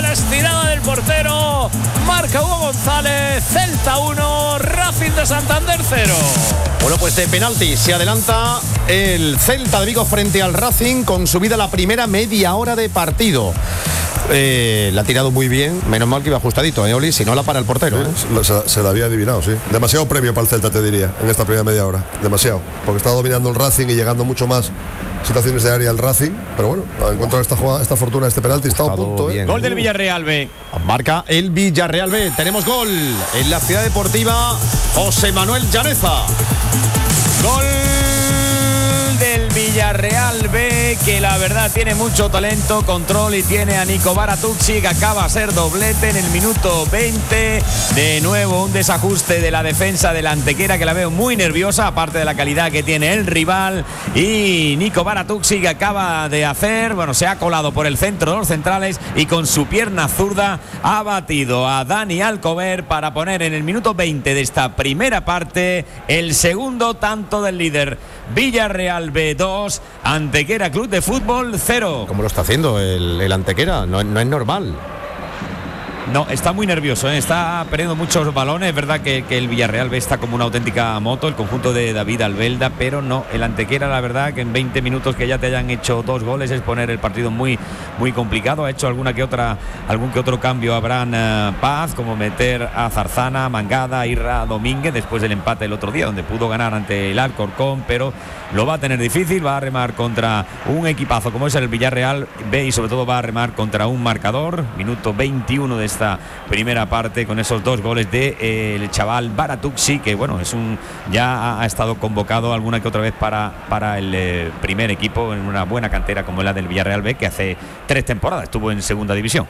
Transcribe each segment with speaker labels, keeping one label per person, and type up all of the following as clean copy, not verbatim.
Speaker 1: la estirada del portero. Marca Hugo González. Celta 1, Racing de Santander 0.
Speaker 2: Bueno, pues de penalti se adelanta el Celta de Vigo frente al Racing con subida a la primera media hora de partido. La ha tirado muy bien, menos mal que iba ajustadito, Oli, si no la para el portero.
Speaker 3: Se la había adivinado, sí. Demasiado premio para el Celta, te diría, en esta primera media hora. Demasiado, porque está dominando el Racing y llegando mucho más situaciones de área el Racing, pero bueno, ha encontrado esta jugada, esta fortuna, este penalti, está a punto.
Speaker 1: Gol del Villarreal B.
Speaker 2: Marca el Villarreal B. Tenemos gol en la Ciudad Deportiva. José Manuel Llaneza.
Speaker 1: Gol del Villarreal B, que la verdad tiene mucho talento, control, y tiene a Nico Baratucci, que acaba de ser doblete en el minuto 20. De nuevo un desajuste de la defensa del Antequera, que la veo muy nerviosa, aparte de la calidad que tiene el rival. Y Nico Baratucci, que acaba de hacer, bueno, se ha colado por el centro de los centrales y con su pierna zurda ha batido a Dani Alcover para poner en el minuto 20 de esta primera parte el segundo tanto del líder. Villarreal B 2, Antequera Club de Fútbol 0.
Speaker 2: ¿Cómo lo está haciendo el Antequera? No es normal.
Speaker 1: No, está muy nervioso, está perdiendo muchos balones. Es verdad que el Villarreal B está como una auténtica moto, el conjunto de David Albelda, pero no, el Antequera, la verdad que en 20 minutos que ya te hayan hecho 2 goles es poner el partido muy, muy complicado. Ha hecho algún que otro cambio Abraham Paz, como meter a Zarzana, Mangada, Irra, Domínguez, después del empate el otro día, donde pudo ganar ante el Alcorcón, pero lo va a tener difícil. Va a remar contra un equipazo como es el Villarreal B, y sobre todo va a remar contra un marcador. Minuto 21 de esta primera parte, con esos 2 goles de el chaval Baratucci, que bueno, ya ha estado convocado alguna que otra vez para el primer equipo en una buena cantera como la del Villarreal B, que hace 3 temporadas estuvo en segunda división.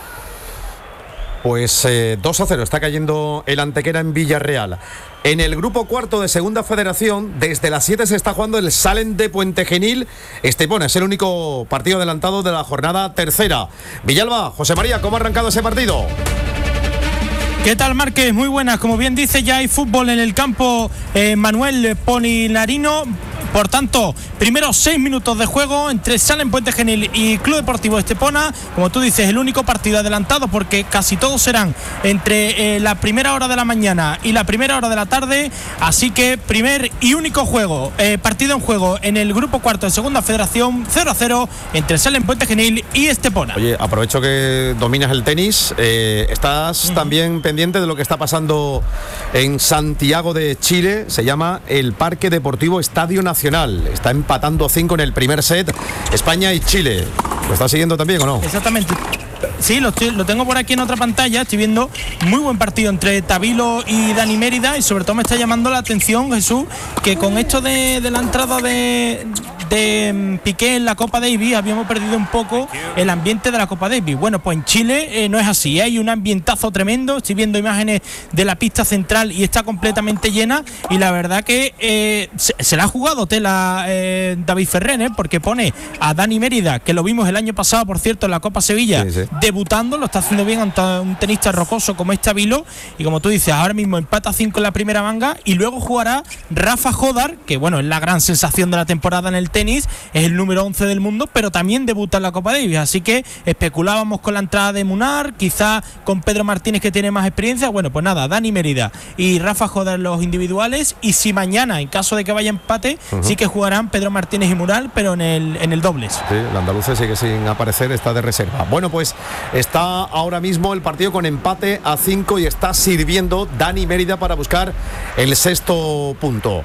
Speaker 2: Pues 2-0 está cayendo el Antequera en Villarreal. En el grupo cuarto de Segunda Federación, desde las 7 se está jugando el Salem de Puente Genil. Estepona es el único partido adelantado de la jornada tercera. Villalba, José María, ¿cómo ha arrancado ese partido?
Speaker 4: ¿Qué tal, Márquez? Muy buenas. Como bien dice, ya hay fútbol en el campo Manuel Polinarino. Por tanto, primeros 6 minutos de juego entre Salem Puente Genil y Club Deportivo Estepona. Como tú dices, el único partido adelantado, porque casi todos serán entre la primera hora de la mañana y la primera hora de la tarde. Así que primer y único partido en juego en el grupo cuarto de Segunda Federación, 0-0 entre Salem Puente Genil y Estepona.
Speaker 2: Oye, aprovecho que dominas el tenis. ¿Estás también pendiente de lo que está pasando en Santiago de Chile? Se llama el Parque Deportivo Estadio Nacional. Está empatando 5 en el primer set España y Chile. ¿Lo estás siguiendo también o no?
Speaker 4: Exactamente. Sí, lo tengo por aquí en otra pantalla. Estoy viendo muy buen partido entre Tabilo y Dani Mérida, y sobre todo me está llamando la atención, Jesús, que con esto de la entrada de Piqué en la Copa Davis habíamos perdido un poco el ambiente de la Copa Davis. Bueno, pues en Chile no es así, hay un ambientazo tremendo. Estoy viendo imágenes de la pista central y está completamente llena, y la verdad que se la ha jugado tela David Ferrer, porque pone a Dani Mérida, que lo vimos el año pasado, por cierto, en la Copa Sevilla, sí. Debutando, lo está haciendo bien ante un tenista rocoso como es Tabilo, y como tú dices, ahora mismo empata 5 en la primera manga, y luego jugará Rafa Jodar, que bueno, es la gran sensación de la temporada en el tenis, es el número 11 del mundo, pero también debuta en la Copa Davis, así que especulábamos con la entrada de Munar, quizá con Pedro Martínez, que tiene más experiencia. Bueno, pues nada, Dani Mérida y Rafa Jodar los individuales, y si mañana, en caso de que vaya empate, sí que jugarán Pedro Martínez y Mural, pero en el dobles.
Speaker 2: Sí, el andaluz sigue sin aparecer, está de reserva. Bueno, pues está ahora mismo el partido con empate a 5 y está sirviendo Dani Mérida para buscar el 6º punto.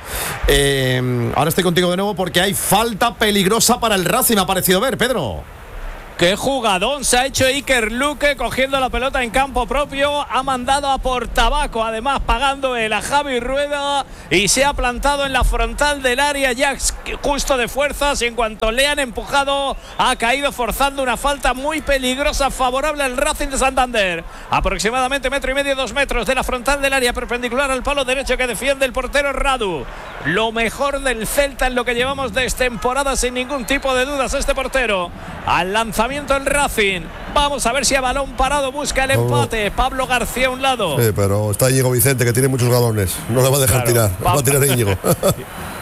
Speaker 2: Ahora estoy contigo de nuevo porque hay falta peligrosa para el Racing, me ha parecido ver, Pedro.
Speaker 1: Qué jugadón se ha hecho Iker Luque, cogiendo la pelota en campo propio, ha mandado a por tabaco, además pagando a Javi Rueda, y se ha plantado en la frontal del área ya justo de fuerzas, y en cuanto le han empujado ha caído, forzando una falta muy peligrosa favorable al Racing de Santander. Aproximadamente 1,5 metros, 2 metros de la frontal del área, perpendicular al palo derecho que defiende el portero Radu. Lo mejor del Celta en lo que llevamos de temporada, sin ningún tipo de dudas, este portero. Al lanzamiento el Racing. Vamos a ver si a balón parado busca el empate. Pablo García a un lado.
Speaker 3: Sí, pero está Íñigo Vicente, que tiene muchos galones. No le va a dejar tirar. Va a tirar Íñigo.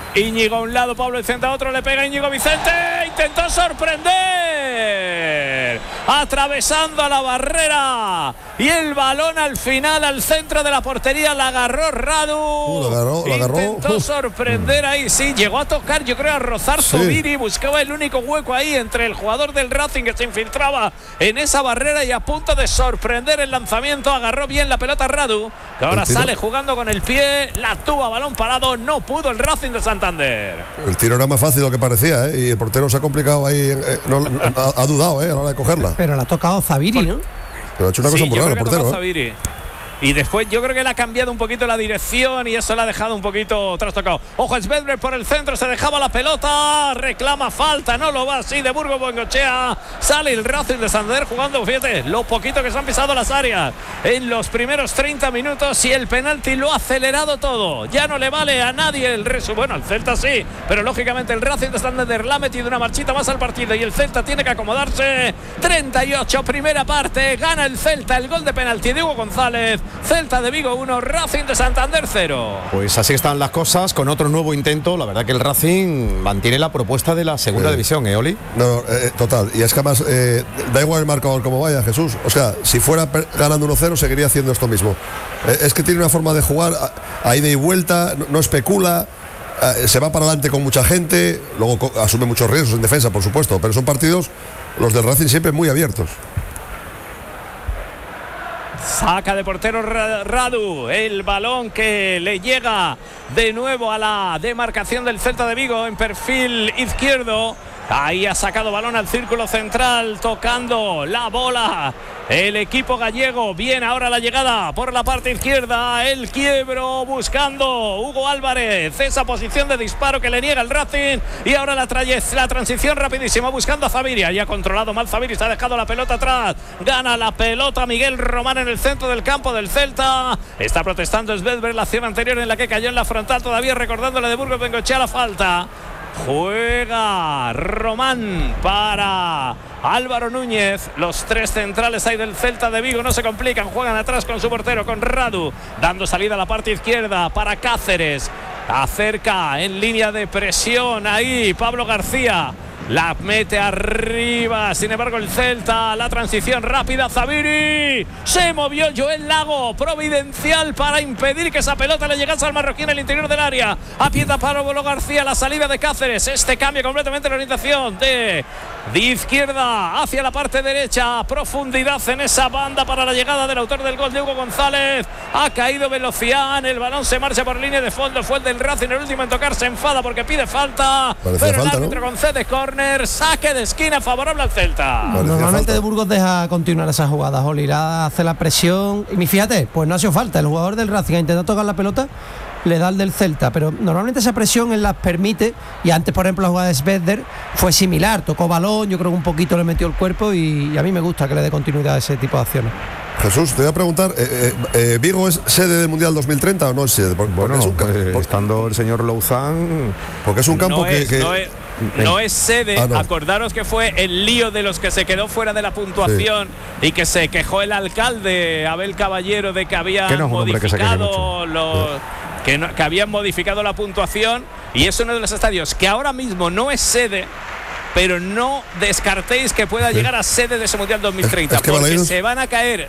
Speaker 1: Íñigo a un lado, Pablo Vicente a otro, le pega Íñigo Vicente. Intentó sorprender.
Speaker 5: Santander, atravesando a la barrera y el balón al final al centro de la portería, la agarró Radu.
Speaker 3: La agarró.
Speaker 5: Intentó sorprender ahí, sí, llegó a tocar, yo creo, a rozar Zubiri, buscaba el único hueco ahí entre el jugador del Racing que se infiltraba en esa barrera y a punto de sorprender el lanzamiento, agarró bien la pelota Radu, que ahora sale jugando con el pie, la tuvo a balón parado, no pudo el Racing de Santander.
Speaker 3: El tiro era más fácil de lo que parecía, y el portero se ha complicado ahí, ha dudado a la hora de cogerla.
Speaker 6: Pero la ha tocado Zubiri, ¿no?
Speaker 3: Pero ha hecho una cosa muy rara el portero.
Speaker 5: Y después yo creo que le ha cambiado un poquito la dirección y eso le ha dejado un poquito trastocado. Ojo, Svedberg por el centro, se dejaba la pelota, reclama falta, no lo va así de Burgos Bengoechea. Sale el Racing de Santander jugando, fíjate, lo poquito que se han pisado las áreas en los primeros 30 minutos y el penalti lo ha acelerado todo. Ya no le vale a nadie el resto. Bueno, al Celta sí, pero lógicamente el Racing de Santander le ha metido una marchita más al partido y el Celta tiene que acomodarse. 38, primera parte, gana el Celta, el gol de penalti de Hugo González. Celta de Vigo 1, Racing de Santander 0.
Speaker 2: Pues así están las cosas, con otro nuevo intento. La verdad que el Racing mantiene la propuesta de la segunda división, Oli.
Speaker 3: No, total. Y es que además da igual el marcador como vaya, Jesús. O sea, si fuera ganando 1-0 seguiría haciendo esto mismo. Es que tiene una forma de jugar a ida y vuelta, no especula. Se va para adelante con mucha gente, luego asume muchos riesgos en defensa, por supuesto, pero son partidos, los del Racing, siempre muy abiertos.
Speaker 5: Saca de portero Radu, el balón que le llega de nuevo a la demarcación del Celta de Vigo en perfil izquierdo. Ahí ha sacado balón al círculo central, tocando la bola el equipo gallego. Bien, ahora la llegada por la parte izquierda, el quiebro buscando Hugo Álvarez, esa posición de disparo que le niega el Racing, y ahora la transición rapidísima buscando a Zaviria. Ya ha controlado mal Zaviria, se ha dejado la pelota atrás, gana la pelota Miguel Román en el centro del campo del Celta. Está protestando Svedberg, la acción anterior en la que cayó en la frontal, todavía recordándole de Burgos Bengoechea la falta. Juega Román para Álvaro Núñez. Los tres centrales ahí del Celta de Vigo no se complican, juegan atrás con su portero, con Radu, dando salida a la parte izquierda para Cáceres. Acerca en línea de presión ahí Pablo García. La mete arriba, sin embargo el Celta, la transición rápida, Zubiri, se movió Joel Lago, providencial para impedir que esa pelota le llegase al marroquí en el interior del área. Aprieta Pablo García, la salida de Cáceres, cambia completamente la orientación de izquierda hacia la parte derecha, profundidad en esa banda para la llegada del autor del gol de Hugo González. Ha caído Velocián, el balón se marcha por línea de fondo, fue el del Racing el último en tocar, se enfada porque pide falta,
Speaker 3: parecía
Speaker 5: pero
Speaker 3: falta,
Speaker 5: el árbitro concede córner, saque de esquina favorable al Celta.
Speaker 6: Normalmente de Burgos deja continuar esas jugadas, Oli, hace la presión y fíjate, pues no ha sido falta, el jugador del Racing ha intentado tocar la pelota, le da el del Celta, pero normalmente esa presión él las permite, y antes por ejemplo la jugada de Svedberg fue similar, tocó balón, yo creo que un poquito le metió el cuerpo y a mí me gusta que le dé continuidad a ese tipo de acciones.
Speaker 3: Jesús, te voy a preguntar, ¿Vigo es sede del Mundial 2030 o no es sede?
Speaker 2: Bueno, estando el señor Louzán,
Speaker 3: porque es un campo
Speaker 5: no es sede,
Speaker 3: no.
Speaker 5: Acordaros que fue el lío de los que se quedó fuera de la puntuación, sí, y que se quejó el alcalde Abel Caballero de que habían modificado que habían modificado la puntuación, y es uno de los estadios que ahora mismo no es sede, pero no descartéis que pueda llegar a sede de ese Mundial 2030, porque Balaidos, se van a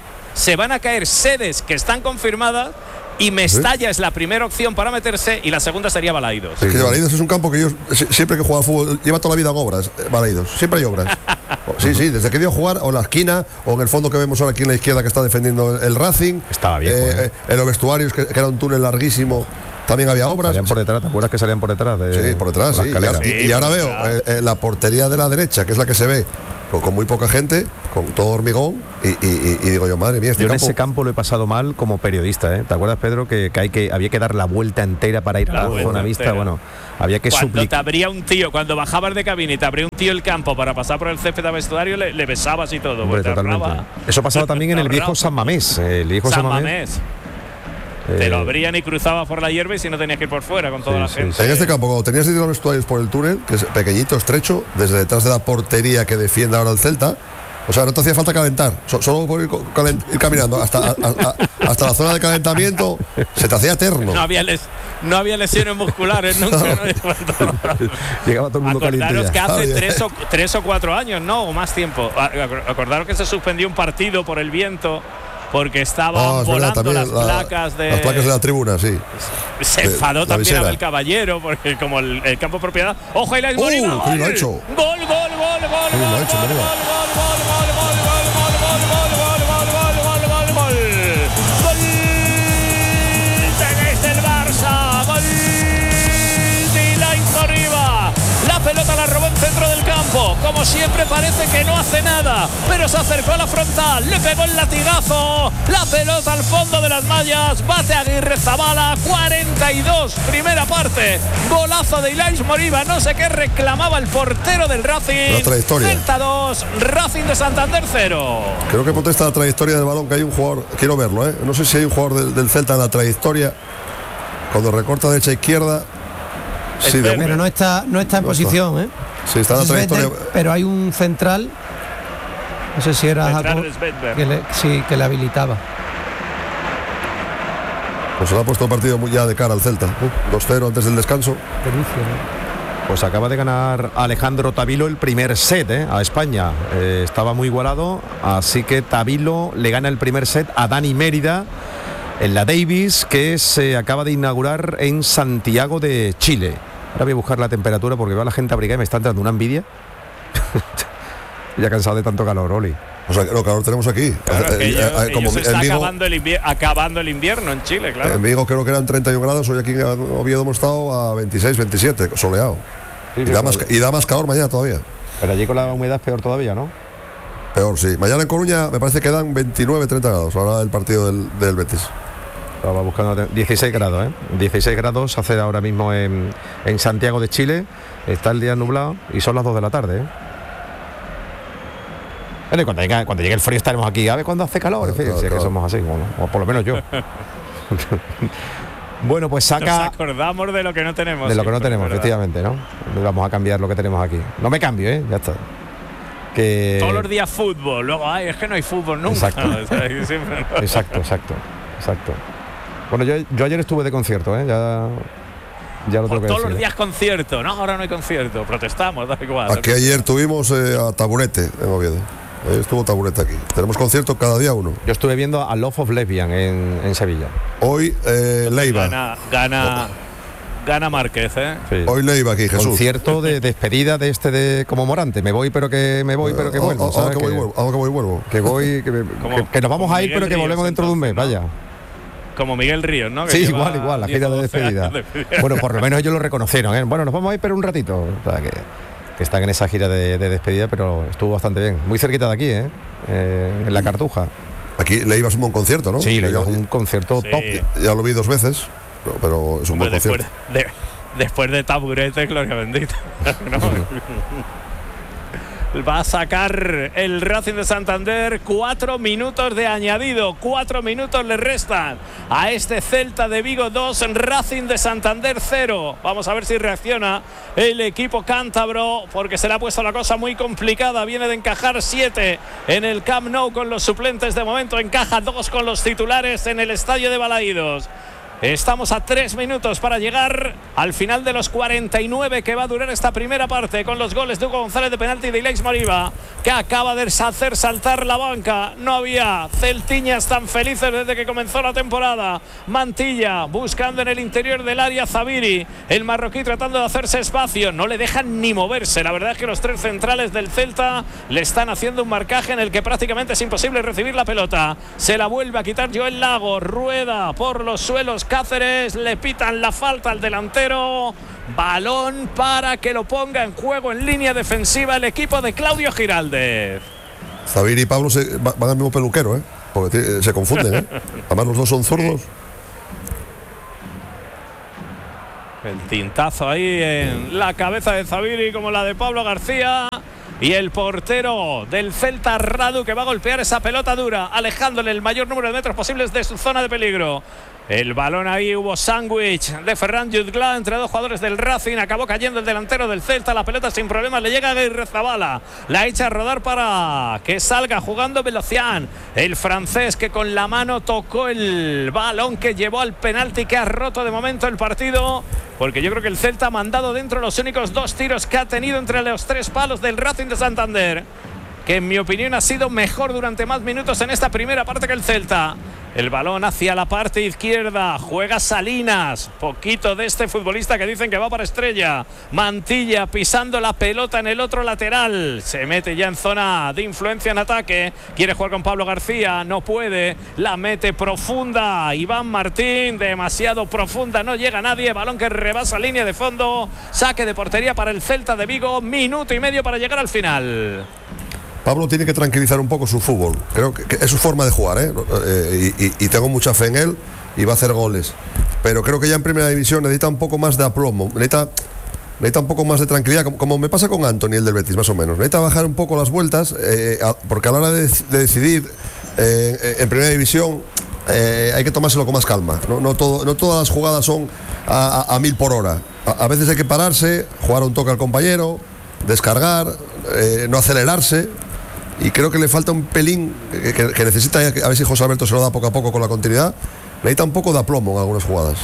Speaker 5: caer sedes que están confirmadas, y Mestalla es la primera opción para meterse y la segunda sería Balaidos.
Speaker 3: Es que Balaidos es un campo que yo siempre que he jugado al fútbol lleva toda la vida en obras, Balaidos, siempre hay obras. Sí, desde que dio a jugar, o en la esquina, o en el fondo que vemos ahora aquí en la izquierda que está defendiendo el Racing.
Speaker 2: Estaba bien.
Speaker 3: En los vestuarios, que era un túnel larguísimo, también había obras.
Speaker 2: Salían por detrás, ¿te acuerdas que salían por detrás?
Speaker 3: Sí, por detrás, sí. Y ahora veo la portería de la derecha, que es la que se ve con muy poca gente, con todo hormigón, y digo yo, madre mía,
Speaker 2: yo en ese campo lo he pasado mal como periodista, ¿eh? ¿Te acuerdas, Pedro, que había que dar la vuelta entera para ir a la zona vista? Bueno, había que
Speaker 5: cuando te abría un tío, cuando bajabas de cabina y te abría un tío el campo para pasar por el césped a vestuario, le besabas y todo.
Speaker 2: Hombre, totalmente. Eso pasaba también en el viejo San Mamés. El viejo San Mamés.
Speaker 5: Te lo abrían y cruzaba por la hierba y si no tenías que ir por fuera con toda la gente.
Speaker 3: En este campo, cuando tenías que ir a los vestuarios por el túnel, que es pequeñito, estrecho, desde detrás de la portería que defiende ahora el Celta, O sea, no te hacía falta calentar, solo por ir caminando hasta la zona de calentamiento, se te hacía eterno.
Speaker 5: No había lesiones musculares nunca.
Speaker 2: Llegaba todo el mundo caliente.
Speaker 5: Acordaros que hace 3 o 4 años, ¿no? O más tiempo. Acordaros que se suspendió un partido por el viento. Porque estaban volando las placas de
Speaker 3: la tribuna, sí.
Speaker 5: Se enfadó también Abel Caballero, porque como el campo propiedad. ¡Ojo, Ilaix Moriba!
Speaker 3: ¡Qué lo ha hecho!
Speaker 5: ¡Gol! Desde el Barça, gol de Ilaix Moriba. La pelota la robó en centro del campo. Como siempre parece que no hace nada, pero se acercó a la frontal, le pegó el latigazo, la pelota al fondo de las mallas, bate Aguirre Zabala, 42, primera parte, golazo de Ilaix Moriba, no sé qué reclamaba el portero del Racing.
Speaker 3: La trayectoria.
Speaker 5: Celta 2, Racing de Santander 0.
Speaker 3: Creo que protesta la trayectoria del balón, que hay un jugador, quiero verlo, no sé si hay un jugador del Celta en la trayectoria, cuando recorta derecha izquierda. Sí,
Speaker 6: pero no está en posición, ¿eh?
Speaker 3: Sí, está en la trayectoria.
Speaker 6: Pero hay un central, no sé si era Jacob, que le habilitaba.
Speaker 3: Pues se le ha puesto el partido muy ya de cara al Celta. 2-0 antes del descanso.
Speaker 2: Pues acaba de ganar Alejandro Tavilo el primer set a España. Estaba muy igualado, así que Tavilo le gana el primer set a Dani Mérida en la Davis, que se acaba de inaugurar en Santiago de Chile. Ahora voy a buscar la temperatura porque veo a la gente abrigada y me está entrando una envidia. Ya cansado de tanto calor, Oli.
Speaker 3: O sea, lo calor tenemos aquí.
Speaker 5: Claro, como se está acabando el invierno en Chile, claro.
Speaker 3: En Vigo creo que eran 31 grados, hoy aquí en Oviedo hemos estado a 26, 27, soleado. Sí, y da más calor mañana todavía.
Speaker 2: Pero allí con la humedad es peor todavía, ¿no?
Speaker 3: Peor, sí. Mañana en Coruña me parece que dan 29, 30 grados, ahora el partido del Betis.
Speaker 2: Estaba buscando 16 grados, 16 grados hace ahora mismo en Santiago de Chile. Está el día nublado y son las 2 de la tarde, Bueno, y cuando llegue el frío estaremos aquí. A ver cuándo hace calor. Claro. Que somos así, o por lo menos yo. Bueno, pues saca.
Speaker 5: Nos acordamos de lo que no tenemos.
Speaker 2: De lo que no tenemos, efectivamente, ¿no? Vamos a cambiar lo que tenemos aquí. No me cambio, ya está. Que...
Speaker 5: Todos los días fútbol, luego, es que no hay fútbol nunca.
Speaker 2: Exacto. Exacto. Bueno, yo ayer estuve de concierto, ya lo tengo que
Speaker 5: todos
Speaker 2: decir.
Speaker 5: Los días concierto, no, ahora no hay concierto, protestamos, da igual.
Speaker 3: Aquí ayer tuvimos a Taburete en Oviedo. Estuvo Taburete aquí. Tenemos concierto cada día uno.
Speaker 2: Yo estuve viendo a Love of Lesbian en Sevilla.
Speaker 3: Hoy Leiva.
Speaker 5: Gana Márquez,
Speaker 3: Sí. Hoy Leiva aquí, Jesús.
Speaker 2: Concierto de despedida de como Morante. Me voy, pero que vuelvo.
Speaker 3: Ahora que voy, vuelvo.
Speaker 2: Que nos vamos a ir, pero que volvemos dentro de un mes, vaya.
Speaker 5: Como Miguel Ríos, ¿no? Que
Speaker 2: sí, igual, la gira de despedida. Bueno, por lo menos ellos lo reconocieron, Bueno, nos vamos a ir, pero un ratito. O sea, que están en esa gira de despedida, pero estuvo bastante bien. Muy cerquita de aquí, en la Cartuja.
Speaker 3: Aquí le ibas un buen concierto, ¿no?
Speaker 2: Sí, le ibas un concierto top.
Speaker 3: Ya lo vi 2 veces, pero es un buen concierto.
Speaker 5: Después de Taburete, gloria bendita. Va a sacar el Racing de Santander 4 minutos de añadido. 4 minutos le restan a este Celta de Vigo 2, Racing de Santander 0. Vamos a ver si reacciona el equipo cántabro, porque se le ha puesto la cosa muy complicada. Viene de encajar 7 en el Camp Nou con los suplentes. De momento encaja 2 con los titulares en el estadio de Balaídos. Estamos a 3 minutos para llegar al final de los 49 que va a durar esta primera parte, con los goles de Hugo González de penalti de Ilaix Moriba, que acaba de hacer saltar la banca. No había celtiñas tan felices desde que comenzó la temporada. Mantilla buscando en el interior del área Zabiri, el marroquí tratando de hacerse espacio, no le dejan ni moverse. La verdad es que los 3 centrales del Celta le están haciendo un marcaje en el que prácticamente es imposible recibir la pelota. Se la vuelve a quitar Joel Lago, rueda por los suelos Cáceres, le pitan la falta al delantero. Balón para que lo ponga en juego en línea defensiva el equipo de Claudio Giraldez.
Speaker 3: Zabiri y Pablo van al mismo peluquero, porque se confunden, Además los dos son zurdos.
Speaker 5: El tintazo ahí en la cabeza de Zabiri, como la de Pablo García. y el portero del Celta, Radu, que va a golpear esa pelota dura, alejándole el mayor número de metros posibles de su zona de peligro. El balón ahí, hubo sándwich de Ferran Jutgla entre dos jugadores del Racing, acabó cayendo el delantero del Celta, la pelota sin problemas le llega a Guirrezabala, la echa a rodar para que salga jugando Velocián, el francés que con la mano tocó el balón que llevó al penalti, que ha roto de momento el partido, porque yo creo que el Celta ha mandado dentro los únicos 2 tiros que ha tenido entre los 3 palos del Racing de Santander, que en mi opinión ha sido mejor durante más minutos en esta primera parte que el Celta. El balón hacia la parte izquierda, juega Salinas, poquito de este futbolista que dicen que va para Estrella. Mantilla pisando la pelota en el otro lateral, se mete ya en zona de influencia en ataque, quiere jugar con Pablo García, no puede, la mete profunda Iván Martín, demasiado profunda, no llega nadie, balón que rebasa línea de fondo, saque de portería para el Celta de Vigo, minuto y medio para llegar al final.
Speaker 3: Pablo tiene que tranquilizar un poco su fútbol. Creo que es su forma de jugar, y tengo mucha fe en él y va a hacer goles. Pero creo que ya en primera división necesita un poco más de aplomo, necesita un poco más de tranquilidad, como me pasa con Anthony, el del Betis, más o menos. Necesita bajar un poco las vueltas, porque a la hora de decidir en primera división hay que tomárselo con más calma. No todas las jugadas son a 1000 por hora. A veces hay que pararse, jugar un toque al compañero, descargar, no acelerarse. Y creo que le falta un pelín que necesita, a ver si José Alberto se lo da poco a poco con la continuidad. Necesita un poco de aplomo en algunas jugadas.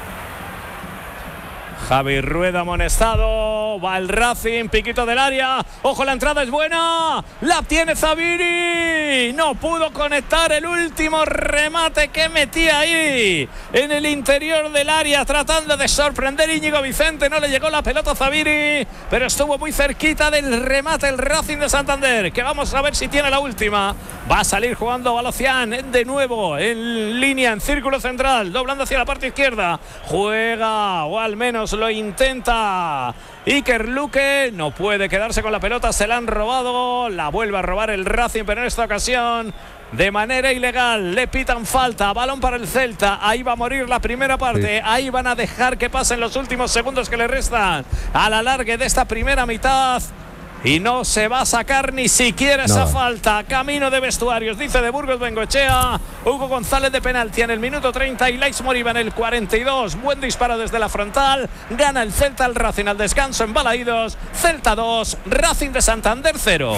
Speaker 5: Javi Rueda amonestado, va el Racing, piquito del área, ojo, la entrada es buena, la tiene Zabiri, no pudo conectar el último remate que metía ahí en el interior del área, tratando de sorprender Íñigo Vicente, no le llegó la pelota a Zabiri, pero estuvo muy cerquita del remate el Racing de Santander, que vamos a ver si tiene la última. Va a salir jugando Balocián de nuevo en línea, en círculo central, doblando hacia la parte izquierda, juega, o al menos lo intenta Iker Luque, no puede quedarse con la pelota, se la han robado, la vuelve a robar el Racing, pero en esta ocasión de manera ilegal, le pitan falta, balón para el Celta, ahí va a morir la primera parte, ahí van a dejar que pasen los últimos segundos que le restan a la largue de esta primera mitad. Y no se va a sacar ni siquiera esa falta. Camino de vestuarios, dice de Burgos Bengoechea. Hugo González de penalti en el minuto 30 y Lais Moriba en el 42. Buen disparo desde la frontal. Gana el Celta al Racing al descanso en Balaídos. Celta 2, Racing de Santander 0.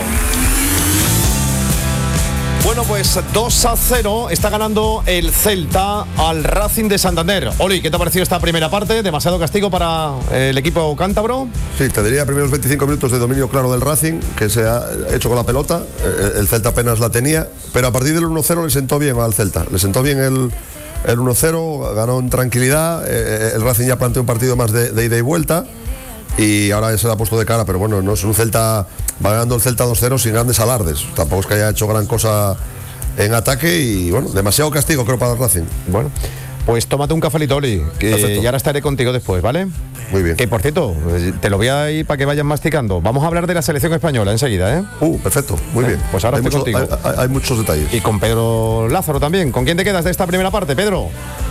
Speaker 2: Bueno, pues 2-0 está ganando el Celta al Racing de Santander. Oli, ¿qué te ha parecido esta primera parte? ¿Demasiado castigo para el equipo cántabro?
Speaker 3: Sí, te diría primeros 25 minutos de dominio claro del Racing, que se ha hecho con la pelota. El Celta apenas la tenía, pero a partir del 1-0 le sentó bien al Celta. Le sentó bien el 1-0, ganó en tranquilidad. El Racing ya planteó un partido más de ida y vuelta. Y ahora ya se le ha puesto de cara, pero bueno, no es un Celta, va ganando el Celta 2-0 sin grandes alardes. Tampoco es que haya hecho gran cosa en ataque y bueno, demasiado castigo creo para el Racing.
Speaker 2: Bueno, pues tómate un cafelito, Oli, que ya ahora estaré contigo después, ¿vale?
Speaker 3: Muy bien.
Speaker 2: Que por cierto, te lo voy a ir para que vayan masticando. Vamos a hablar de la selección española enseguida, ¿eh?
Speaker 3: Perfecto, muy bien.
Speaker 2: Pues ahora estoy contigo.
Speaker 3: Hay muchos detalles.
Speaker 2: Y con Pedro Lázaro también. ¿Con quién te quedas de esta primera parte, Pedro?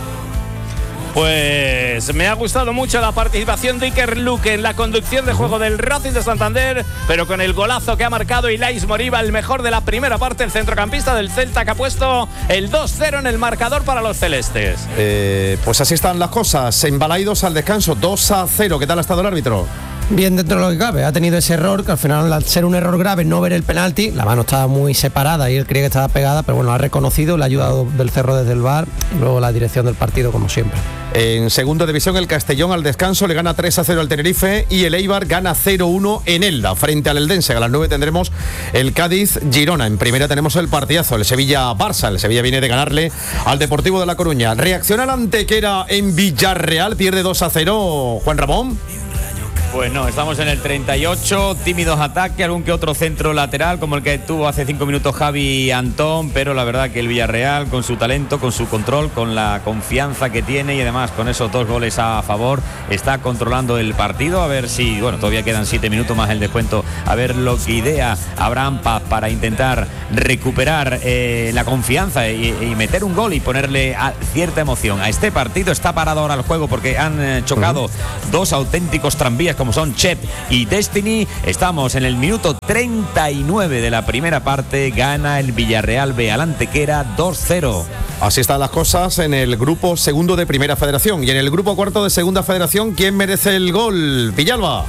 Speaker 5: Pues me ha gustado mucho la participación de Iker Luque en la conducción de juego del Racing de Santander, pero con el golazo que ha marcado Ilais Moriba, el mejor de la primera parte, el centrocampista del Celta, que ha puesto el 2-0 en el marcador para los celestes.
Speaker 2: Pues así están las cosas, en Balaídos al descanso, 2-0. ¿Qué tal ha estado el árbitro?
Speaker 6: Bien dentro de lo que cabe, ha tenido ese error, que al final, al ser un error grave, no ver el penalti, la mano estaba muy separada y él creía que estaba pegada, pero bueno, ha reconocido, le ha ayudado del Cerro desde el VAR y luego la dirección del partido, como siempre.
Speaker 2: En segunda división, el Castellón al descanso le gana 3-0 al Tenerife y el Eibar gana 0-1 en Elda frente al Eldense. A las 9 tendremos el Cádiz-Girona. En primera tenemos el partidazo, el Sevilla-Barça. El Sevilla viene de ganarle al Deportivo de La Coruña. Reacciona la Antequera en Villarreal, pierde 2-0, Juan Ramón.
Speaker 1: Pues no, estamos en el 38, tímidos ataques, algún que otro centro lateral, como el que tuvo hace 5 minutos Javi Antón, pero la verdad que el Villarreal, con su talento, con su control, con la confianza que tiene y además con esos 2 goles a favor, está controlando el partido. A ver si, bueno, todavía quedan 7 minutos más el descuento, a ver lo que idea Abraham Paz para intentar recuperar la confianza y meter un gol y ponerle cierta emoción a este partido. Está parado ahora el juego porque han chocado 2 auténticos tranvías, como como son Chep y Destiny. Estamos en el minuto 39 de la primera parte. Gana el Villarreal B al Antequera 2-0.
Speaker 2: Así están las cosas en el grupo segundo de Primera Federación. Y en el grupo cuarto de Segunda Federación, ¿quién merece el gol? Villalba.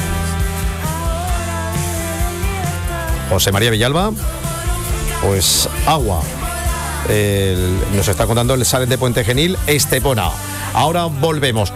Speaker 2: José María Villalba. Pues Agua. Nos está contando el Sales de Puente Genil, Estepona. Ahora volvemos.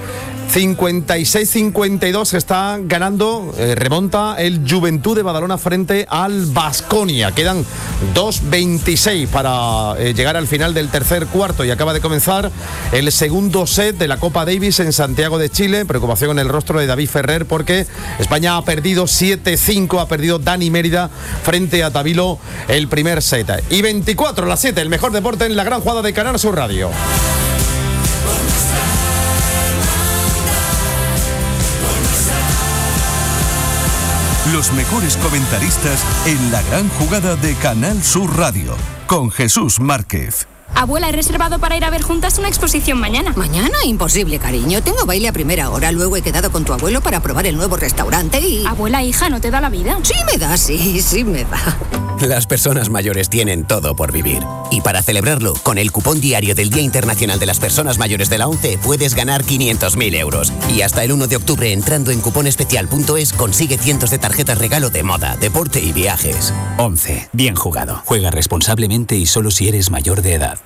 Speaker 2: 56-52 está ganando, remonta el Juventud de Badalona frente al Baskonia. Quedan 2.26 para llegar al final del tercer cuarto y acaba de comenzar el segundo set de la Copa Davis en Santiago de Chile. Preocupación en el rostro de David Ferrer porque España ha perdido 7-5, ha perdido Dani Mérida frente a Tavilo el primer set. Y 24 a las 7, el mejor deporte en la gran jugada de Canal Sur Radio.
Speaker 7: Los mejores comentaristas en la gran jugada de Canal Sur Radio, con Jesús Márquez.
Speaker 8: Abuela, he reservado para ir a ver juntas una exposición mañana.
Speaker 9: ¿Mañana? Imposible, cariño. Tengo baile a primera hora. Luego he quedado con tu abuelo para probar el nuevo restaurante y...
Speaker 8: Abuela, hija, ¿no te da la vida?
Speaker 9: Sí me da, sí me da.
Speaker 10: Las personas mayores tienen todo por vivir. Y para celebrarlo, con el cupón diario del Día Internacional de las Personas Mayores de la ONCE puedes ganar 500.000 euros. Y hasta el 1 de octubre, entrando en cuponespecial.es, consigue cientos de tarjetas regalo de moda, deporte y viajes.
Speaker 11: ONCE. Bien jugado. Juega responsablemente y solo si eres mayor de edad.